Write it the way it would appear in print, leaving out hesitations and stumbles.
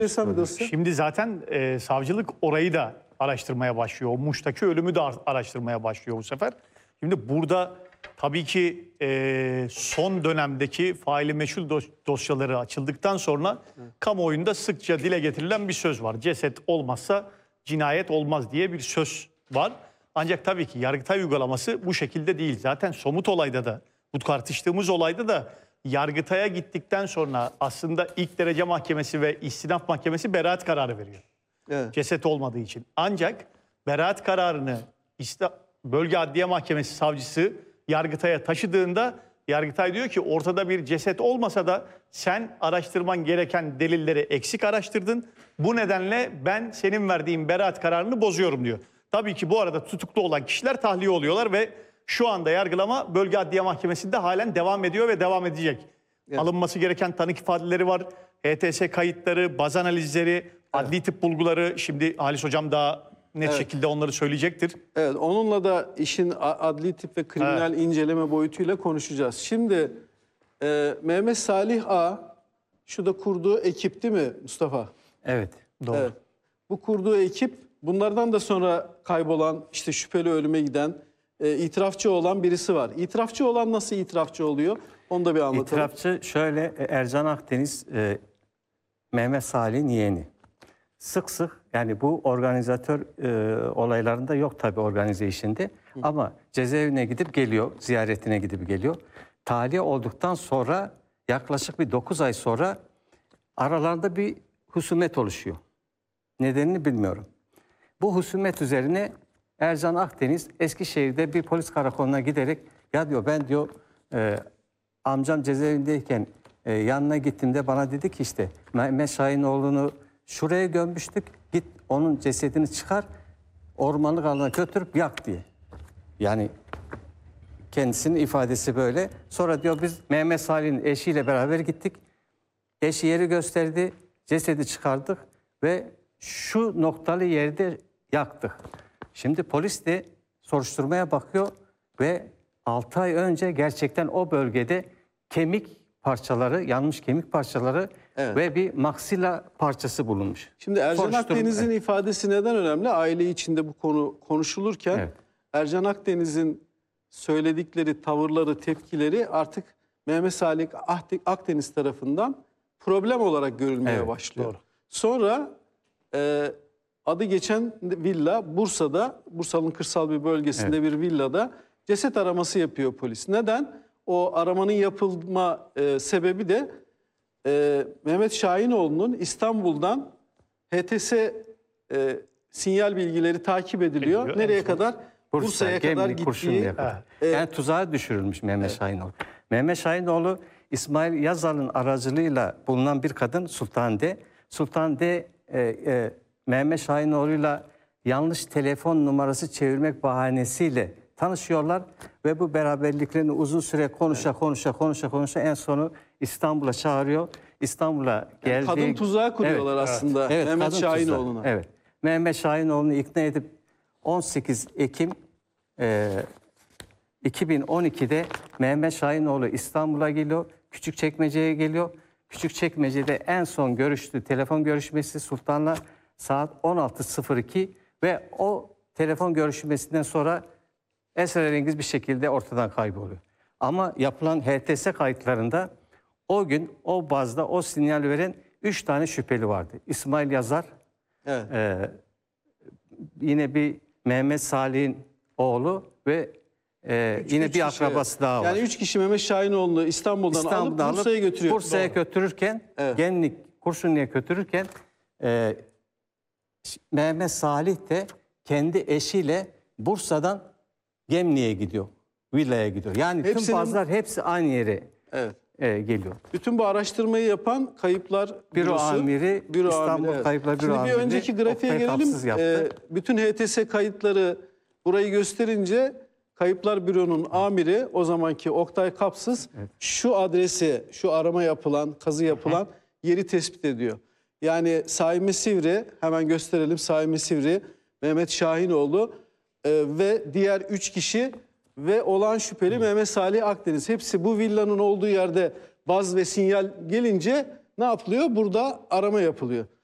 Şimdi zaten savcılık orayı da araştırmaya başlıyor. O Muş'taki ölümü de araştırmaya başlıyor bu sefer. Şimdi burada tabii ki son dönemdeki faili meçhul dosyaları açıldıktan sonra kamuoyunda sıkça dile getirilen bir söz var. Ceset olmazsa cinayet olmaz diye bir söz var. Ancak tabii ki Yargıtay uygulaması bu şekilde değil. Zaten somut olayda da, bu tartıştığımız olayda da Yargıtay'a gittikten sonra aslında ilk derece mahkemesi ve istinaf mahkemesi beraat kararı veriyor. Evet. Ceset olmadığı için. Ancak beraat kararını Bölge Adliye Mahkemesi savcısı Yargıtay'a taşıdığında Yargıtay diyor ki ortada bir ceset olmasa da sen araştırman gereken delilleri eksik araştırdın. Bu nedenle ben senin verdiğin beraat kararını bozuyorum diyor. Tabii ki bu arada tutuklu olan kişiler tahliye oluyorlar ve şu anda yargılama Bölge Adliye Mahkemesi'nde halen devam ediyor ve devam edecek. Evet. Alınması gereken tanık ifadeleri var. HTS kayıtları, baz analizleri, adli tıp bulguları. Şimdi Halis Hocam daha net şekilde onları söyleyecektir. Evet, onunla da işin adli tıp ve kriminal inceleme boyutuyla konuşacağız. Şimdi Mehmet Salih A. şu da kurduğu ekip değil mi Mustafa? Evet, doğru. Evet. Bu kurduğu ekip bunlardan da sonra kaybolan, işte şüpheli ölüme giden, itirafçı olan birisi var. İtirafçı olan nasıl itirafçı oluyor? Onu da bir anlatalım. İtirafçı şöyle, Ercan Akdeniz, Mehmet Salih'in yeğeni. Sık sık, yani bu organizatör olaylarında yok tabii organize işinde. Ama cezaevine gidip geliyor, ziyaretine gidip geliyor. Tahliye olduktan sonra yaklaşık bir 9 ay sonra aralarında bir husumet oluşuyor. Nedenini bilmiyorum. Bu husumet üzerine Ercan Akdeniz Eskişehir'de bir polis karakoluna giderek ya diyor ben diyor amcam cezaevindeyken yanına gittiğimde bana dedi ki işte Mehmet Şahinoğlu'nu şuraya gömmüştük, git onun cesedini çıkar ormanlık alana götürüp yak diye. Yani kendisinin ifadesi böyle. Sonra diyor biz Mehmet Salih'in eşiyle beraber gittik. Eşi yeri gösterdi, cesedi çıkardık ve şu noktalı yerde yaktık. Şimdi polis de soruşturmaya bakıyor ve 6 ay önce gerçekten o bölgede kemik parçaları, yanmış kemik parçaları ve bir maksila parçası bulunmuş. Şimdi Ercan Akdeniz'in ifadesi neden önemli? Aile içinde bu konu konuşulurken Ercan Akdeniz'in söyledikleri, tavırları, tepkileri artık Mehmet Salih Akdeniz tarafından problem olarak görülmeye başlıyor. Doğru. Sonra adı geçen villa Bursa'da, Bursa'nın kırsal bir bölgesinde bir villada ceset araması yapıyor polis. Neden? O aramanın yapılma sebebi de Mehmet Şahinoğlu'nun İstanbul'dan HTS sinyal bilgileri takip ediliyor. Nereye kadar? Bursa'ya kadar gittiği. Yani tuzağa düşürülmüş Mehmet Şahinoğlu. Mehmet Şahinoğlu İsmail Yazar'ın aracılığıyla bulunan bir kadın Sultan D. Sultan D. Mehmet Şahinoğlu'yla yanlış telefon numarası çevirmek bahanesiyle tanışıyorlar ve bu beraberliklerini uzun süre konuşa en sonu İstanbul'a çağırıyor. İstanbul'a geldiği... Kadın tuzağı kuruyorlar aslında Mehmet Şahinoğlu'na. Evet. Mehmet Şahinoğlu'nu ikna edip 18 Ekim 2012'de Mehmet Şahinoğlu İstanbul'a geliyor. Küçükçekmece'ye geliyor. Küçükçekmece'de en son görüştüğü telefon görüşmesi Sultan'la saat 16.02 ve o telefon görüşmesinden sonra esrarengiz bir şekilde ortadan kayboluyor. Ama yapılan HTS kayıtlarında o gün o bazda o sinyal veren 3 tane şüpheli vardı. İsmail Yazar, yine bir Mehmet Salih'in oğlu ve yine bir akrabası daha var. Yani 3 kişi Mehmet Şahinoğlu'nu İstanbul'dan alıp Bursa'ya götürüyor. Bursa'ya götürürken, Gemlik, Kurşunlu'ya götürürken Mehmet Salih de kendi eşiyle Bursa'dan Gemlik'e gidiyor. Villaya gidiyor. Yani tüm bazılar hepsi aynı yere geliyor. Bütün bu araştırmayı yapan Kayıplar Büro Amiri, İstanbul Kayıplar Büro Amiri. Şimdi bir önceki grafiğe gelelim. Bütün HTS kayıtları burayı gösterince Kayıplar Büro'nun amiri o zamanki Oktay Kapsız şu adresi, şu arama yapılan, kazı yapılan yeri tespit ediyor. Yani Saime Sivri, hemen gösterelim, Saime Sivri, Mehmet Şahinoğlu ve diğer 3 kişi ve olan şüpheli Mehmet Salih Akdeniz. Hepsi bu villanın olduğu yerde baz ve sinyal gelince ne yapılıyor? Burada arama yapılıyor.